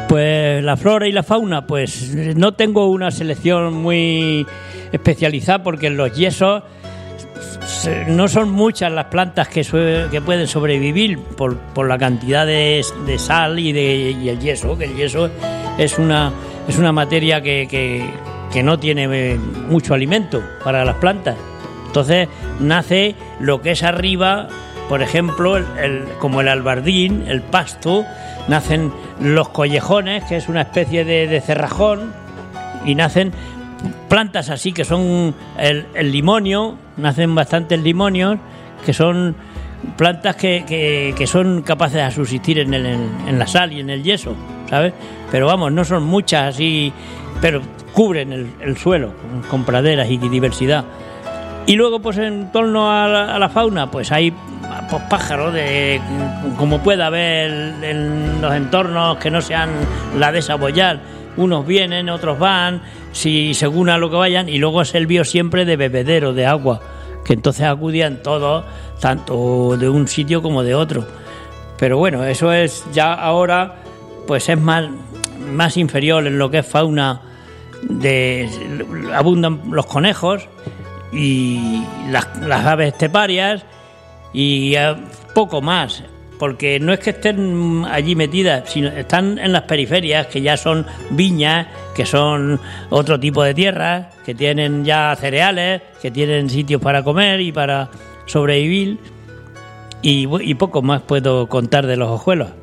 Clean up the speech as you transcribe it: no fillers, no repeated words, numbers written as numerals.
Pues la flora y la fauna, pues no tengo una selección muy especializada, porque en los yesos no son muchas las plantas que pueden sobrevivir por la cantidad de sal y el yeso, que el yeso es una materia que no tiene mucho alimento para las plantas. Entonces nace lo que es arriba, por ejemplo, como el albardín, el pasto, nacen los collejones, que es una especie de cerrajón, y nacen plantas así que son el limonio, nacen bastantes limonios, que son plantas que son capaces de subsistir en la sal y en el yeso, ¿sabes? Pero vamos, no son muchas así, pero cubren el suelo con praderas y diversidad. Y luego, pues en torno a la fauna, pues hay pues pájaros como pueda haber en los entornos que no sean la de Saboyar. Unos vienen, otros van, según a lo que vayan, y luego es el bio siempre de bebedero de agua, que entonces acudían todos, tanto de un sitio como de otro. Pero bueno, eso es ya ahora, pues es más inferior en lo que es fauna. Abundan los conejos y las aves esteparias y poco más, porque no es que estén allí metidas, sino están en las periferias, que ya son viñas, que son otro tipo de tierras, que tienen ya cereales, que tienen sitios para comer y para sobrevivir, y poco más puedo contar de los hojuelos.